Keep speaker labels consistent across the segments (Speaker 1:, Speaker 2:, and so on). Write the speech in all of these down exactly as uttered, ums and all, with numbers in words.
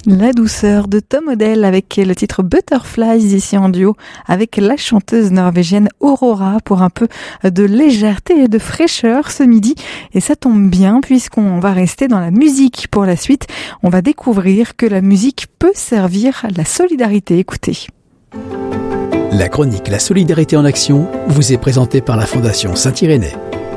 Speaker 1: La douceur de Tom Odell avec le titre Butterflies ici en duo avec la chanteuse norvégienne Aurora pour un peu de légèreté et de fraîcheur ce midi. Et ça tombe bien puisqu'on va rester dans la musique pour la suite. On va découvrir que la musique peut servir à la solidarité. Écoutez.
Speaker 2: La chronique La solidarité en action vous est présentée par la Fondation Saint-Irénée.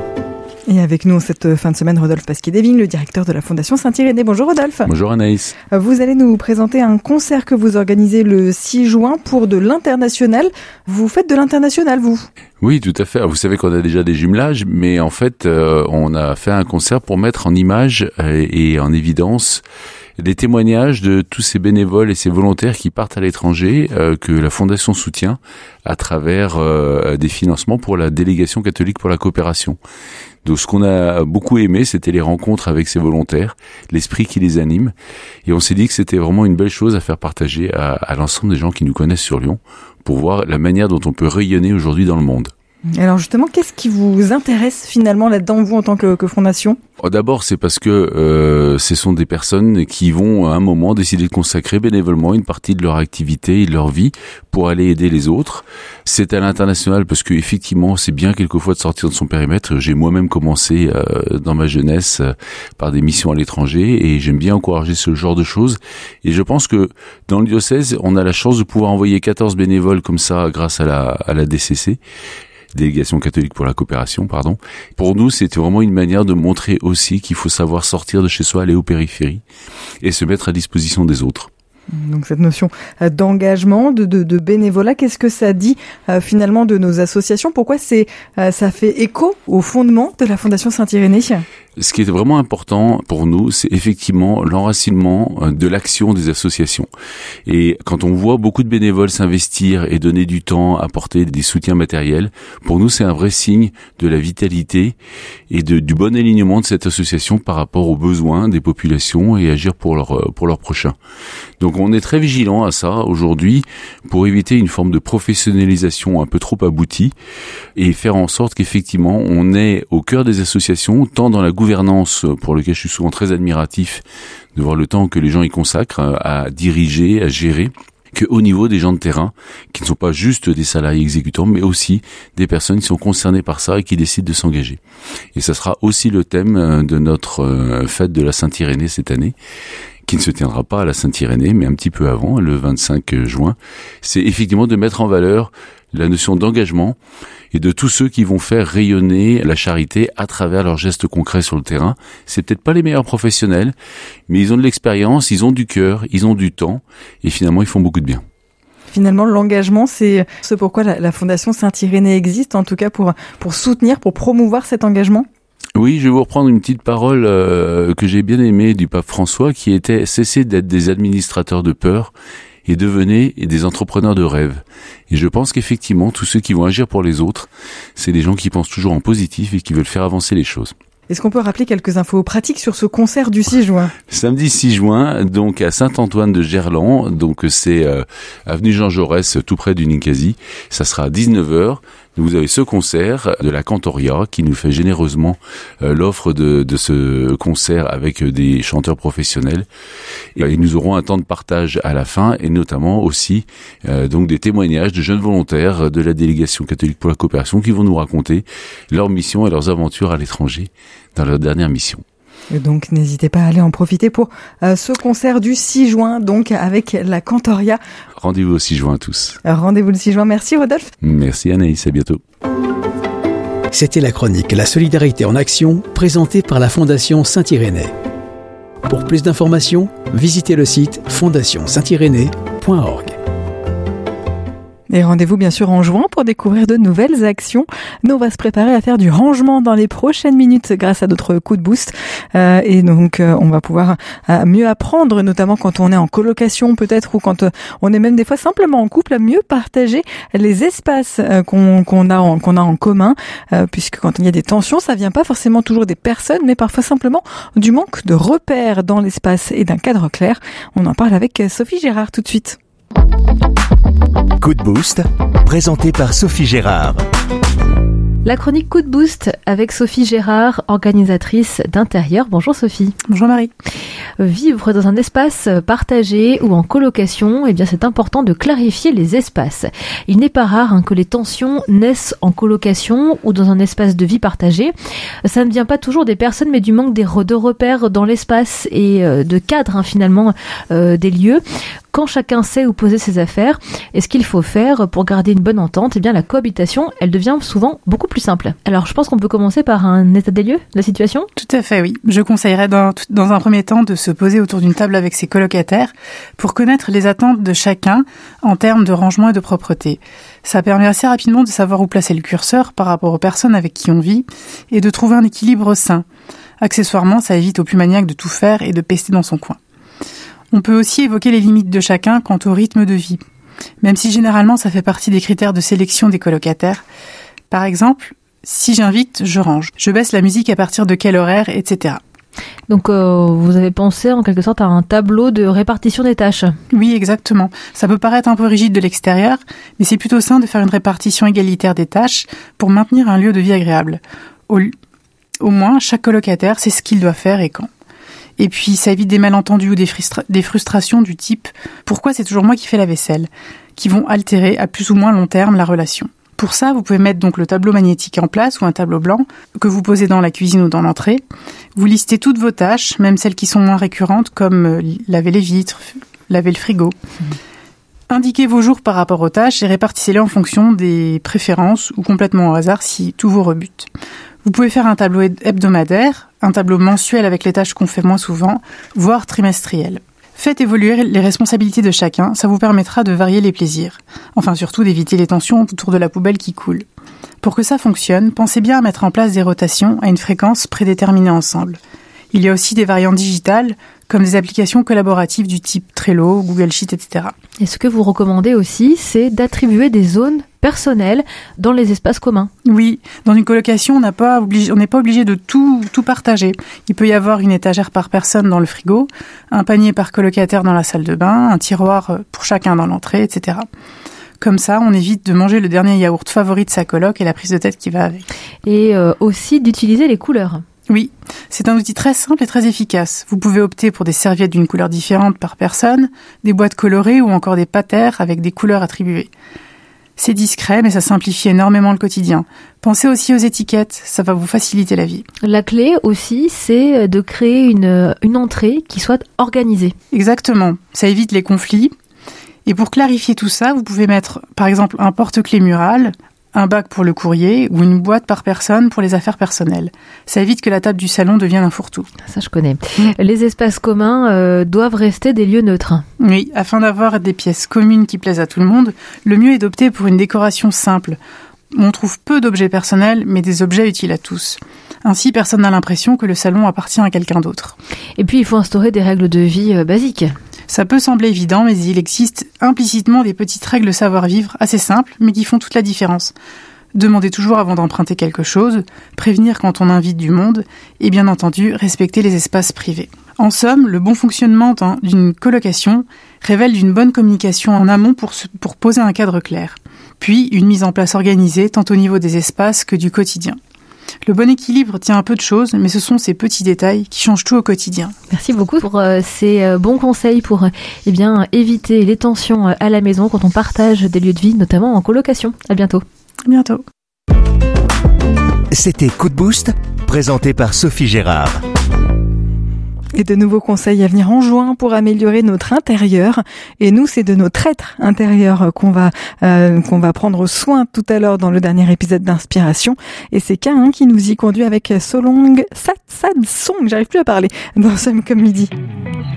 Speaker 1: Et avec nous cette fin de semaine, Rodolphe Pasquier-Deving, le directeur de la Fondation Saint-Irénée. Bonjour Rodolphe.
Speaker 3: Bonjour Anaïs.
Speaker 1: Vous allez nous présenter un concert que vous organisez le six juin pour de l'international. Vous faites de l'international, vous ?
Speaker 3: Oui, tout à fait. Vous savez qu'on a déjà des jumelages, mais en fait, euh, on a fait un concert pour mettre en image euh, et en évidence des témoignages de tous ces bénévoles et ces volontaires qui partent à l'étranger, euh, que la Fondation soutient à travers euh, des financements pour la délégation catholique pour la coopération. Donc ce qu'on a beaucoup aimé, c'était les rencontres avec ces volontaires, l'esprit qui les anime. Et on s'est dit que c'était vraiment une belle chose à faire partager à, à l'ensemble des gens qui nous connaissent sur Lyon, pour voir la manière dont on peut rayonner aujourd'hui dans le monde.
Speaker 1: Alors justement, qu'est-ce qui vous intéresse finalement là-dedans, vous, en tant que, que fondation ?
Speaker 3: D'abord, c'est parce que euh, ce sont des personnes qui vont à un moment décider de consacrer bénévolement une partie de leur activité et de leur vie pour aller aider les autres. C'est à l'international parce que effectivement, c'est bien quelquefois de sortir de son périmètre. J'ai moi-même commencé euh, dans ma jeunesse euh, par des missions à l'étranger et j'aime bien encourager ce genre de choses. Et je pense que dans le diocèse, on a la chance de pouvoir envoyer quatorze bénévoles comme ça grâce à la, à la D C C. Délégation catholique pour la coopération, pardon. Pour nous, c'était vraiment une manière de montrer aussi qu'il faut savoir sortir de chez soi, aller aux périphéries et se mettre à disposition des autres.
Speaker 1: Donc cette notion d'engagement, de, de, de bénévolat, qu'est-ce que ça dit euh, finalement de nos associations ? Pourquoi c'est, euh, ça fait écho au fondement de la Fondation Saint-Irénée ?
Speaker 3: Ce qui est vraiment important pour nous, c'est effectivement l'enracinement de l'action des associations. Et quand on voit beaucoup de bénévoles s'investir et donner du temps, apporter des soutiens matériels, pour nous, c'est un vrai signe de la vitalité et de, du bon alignement de cette association par rapport aux besoins des populations et agir pour leur, pour leurs prochains. Donc on est très vigilant à ça aujourd'hui pour éviter une forme de professionnalisation un peu trop aboutie et faire en sorte qu'effectivement on est au cœur des associations, tant dans la gouvernance, pour lequel je suis souvent très admiratif de voir le temps que les gens y consacrent à diriger, à gérer, qu'au niveau des gens de terrain, qui ne sont pas juste des salariés exécutants, mais aussi des personnes qui sont concernées par ça et qui décident de s'engager. Et ça sera aussi le thème de notre fête de la Saint-Irénée cette année, qui ne se tiendra pas à la Saint-Irénée, mais un petit peu avant, le vingt-cinq juin. C'est effectivement de mettre en valeur la notion d'engagement et de tous ceux qui vont faire rayonner la charité à travers leurs gestes concrets sur le terrain. C'est peut-être pas les meilleurs professionnels, mais ils ont de l'expérience, ils ont du cœur, ils ont du temps, et finalement ils font beaucoup de bien.
Speaker 1: Finalement, l'engagement, c'est ce pourquoi la, la Fondation Saint-Irénée existe, en tout cas pour, pour soutenir, pour promouvoir cet engagement.
Speaker 3: Oui, je vais vous reprendre une petite parole euh, que j'ai bien aimée du pape François, qui était « Cessez d'être des administrateurs de peur et devenez des entrepreneurs de rêve ». Et je pense qu'effectivement, tous ceux qui vont agir pour les autres, c'est des gens qui pensent toujours en positif et qui veulent faire avancer les choses.
Speaker 1: Est-ce qu'on peut rappeler quelques infos pratiques sur ce concert du six juin ?
Speaker 3: Samedi six juin, donc à Saint-Antoine de Gerland, donc c'est euh, avenue Jean Jaurès, tout près du Ninkasi. Ça sera à dix-neuf heures. Vous avez ce concert de la Cantoria qui nous fait généreusement euh, l'offre de, de ce concert avec des chanteurs professionnels. Et, et nous aurons un temps de partage à la fin et notamment aussi euh, donc des témoignages de jeunes volontaires de la délégation catholique pour la coopération qui vont nous raconter leurs missions et leurs aventures à l'étranger dans leur dernière mission.
Speaker 1: Et donc n'hésitez pas à aller en profiter pour euh, ce concert du six juin, donc avec la Cantoria.
Speaker 3: Rendez-vous au six juin tous.
Speaker 1: Rendez-vous le six juin. Merci Rodolphe.
Speaker 3: Merci Anaïs, à bientôt.
Speaker 2: C'était la chronique La solidarité en action, présentée par la Fondation Saint-Irénée. Pour plus d'informations, visitez le site fondation saint irénée point org.
Speaker 1: Et rendez-vous bien sûr en juin pour découvrir de nouvelles actions. Nous, on va se préparer à faire du rangement dans les prochaines minutes grâce à notre coup de boost. Euh, et donc, euh, on va pouvoir euh, mieux apprendre, notamment quand on est en colocation peut-être, ou quand euh, on est même des fois simplement en couple, à mieux partager les espaces euh, qu'on, qu'on a en, qu'on a en commun. Euh, puisque quand il y a des tensions, ça vient pas forcément toujours des personnes, mais parfois simplement du manque de repères dans l'espace et d'un cadre clair. On en parle avec Sophie Gérard tout de suite.
Speaker 4: Coup de boost, présenté par Sophie Gérard.
Speaker 1: La chronique Coup de boost avec Sophie Gérard, organisatrice d'Intérieur. Bonjour Sophie.
Speaker 4: Bonjour Marie.
Speaker 1: Vivre dans un espace partagé ou en colocation, eh bien c'est important de clarifier les espaces. Il n'est pas rare hein, que les tensions naissent en colocation ou dans un espace de vie partagé. Ça ne vient pas toujours des personnes, mais du manque des re- de repères dans l'espace et euh, de cadre hein, finalement euh, des lieux. Quand chacun sait où poser ses affaires et ce qu'il faut faire pour garder une bonne entente, eh bien la cohabitation, elle devient souvent beaucoup plus simple. Alors je pense qu'on peut commencer par un état des lieux de la situation.
Speaker 4: Tout à fait, oui. Je conseillerais dans, dans un premier temps de se poser autour d'une table avec ses colocataires pour connaître les attentes de chacun en termes de rangement et de propreté. Ça permet assez rapidement de savoir où placer le curseur par rapport aux personnes avec qui on vit et de trouver un équilibre sain. Accessoirement, ça évite aux plus maniaques de tout faire et de pester dans son coin. On peut aussi évoquer les limites de chacun quant au rythme de vie, même si généralement ça fait partie des critères de sélection des colocataires. Par exemple, si j'invite, je range. Je baisse la musique à partir de quel horaire, et cetera.
Speaker 1: Donc euh, vous avez pensé en quelque sorte à un tableau de répartition des tâches.
Speaker 4: Oui, exactement. Ça peut paraître un peu rigide de l'extérieur, mais c'est plutôt sain de faire une répartition égalitaire des tâches pour maintenir un lieu de vie agréable. Au, au moins, chaque colocataire sait ce qu'il doit faire et quand. Et puis, ça évite des malentendus ou des, frustra- des frustrations du type « Pourquoi c'est toujours moi qui fais la vaisselle ?», qui vont altérer à plus ou moins long terme la relation. Pour ça, vous pouvez mettre donc le tableau magnétique en place ou un tableau blanc que vous posez dans la cuisine ou dans l'entrée. Vous listez toutes vos tâches, même celles qui sont moins récurrentes, comme euh, laver les vitres, laver le frigo. Mmh. Indiquez vos jours par rapport aux tâches et répartissez-les en fonction des préférences ou complètement au hasard si tout vous rebute. Vous pouvez faire un tableau hebdomadaire, un tableau mensuel avec les tâches qu'on fait moins souvent, voire trimestriel. Faites évoluer les responsabilités de chacun, ça vous permettra de varier les plaisirs. Enfin, surtout d'éviter les tensions autour de la poubelle qui coule. Pour que ça fonctionne, pensez bien à mettre en place des rotations à une fréquence prédéterminée ensemble. Il y a aussi des variantes digitales, comme des applications collaboratives du type Trello, Google Sheet, et cetera.
Speaker 1: Et ce que vous recommandez aussi, c'est d'attribuer des zones personnelles dans les espaces communs.
Speaker 4: Oui, dans une colocation, on n'a pas obligé, on n'est pas obligé de tout, tout partager. Il peut y avoir une étagère par personne dans le frigo, un panier par colocataire dans la salle de bain, un tiroir pour chacun dans l'entrée, et cetera. Comme ça, on évite de manger le dernier yaourt favori de sa coloc et la prise de tête qui va avec.
Speaker 1: Et euh, aussi d'utiliser les couleurs.
Speaker 4: Oui, c'est un outil très simple et très efficace. Vous pouvez opter pour des serviettes d'une couleur différente par personne, des boîtes colorées ou encore des patères avec des couleurs attribuées. C'est discret, mais ça simplifie énormément le quotidien. Pensez aussi aux étiquettes, ça va vous faciliter la vie.
Speaker 1: La clé aussi, c'est de créer une, une entrée qui soit organisée.
Speaker 4: Exactement, ça évite les conflits. Et pour clarifier tout ça, vous pouvez mettre par exemple un porte-clés mural, un bac pour le courrier ou une boîte par personne pour les affaires personnelles. Ça évite que la table du salon devienne un fourre-tout.
Speaker 1: Ça, je connais. Mmh. Les espaces communs euh, doivent rester des lieux neutres.
Speaker 4: Oui, afin d'avoir des pièces communes qui plaisent à tout le monde, le mieux est d'opter pour une décoration simple. On trouve peu d'objets personnels, mais des objets utiles à tous. Ainsi, personne n'a l'impression que le salon appartient à quelqu'un d'autre.
Speaker 1: Et puis, il faut instaurer des règles de vie euh, basiques.
Speaker 4: Ça peut sembler évident, mais il existe implicitement des petites règles de savoir-vivre assez simples, mais qui font toute la différence. Demandez toujours avant d'emprunter quelque chose, prévenir quand on invite du monde, et bien entendu, respecter les espaces privés. En somme, le bon fonctionnement d'une colocation révèle d'une bonne communication en amont pour, se, pour poser un cadre clair, puis une mise en place organisée tant au niveau des espaces que du quotidien. Le bon équilibre tient à peu de choses, mais ce sont ces petits détails qui changent tout au quotidien.
Speaker 1: Merci beaucoup pour euh, ces euh, bons conseils pour euh, eh bien, éviter les tensions euh, à la maison quand on partage des lieux de vie, notamment en colocation. À bientôt.
Speaker 4: À bientôt.
Speaker 2: C'était Coup de boost, présenté par Sophie Gérard.
Speaker 1: Et de nouveaux conseils à venir en juin pour améliorer notre intérieur. Et nous, c'est de notre être intérieur qu'on va euh, qu'on va prendre soin tout à l'heure dans le dernier épisode d'Inspiration. Et c'est Cain qui nous y conduit avec Solong Sat Sad Song. J'arrive plus à parler dans Somme comme midi.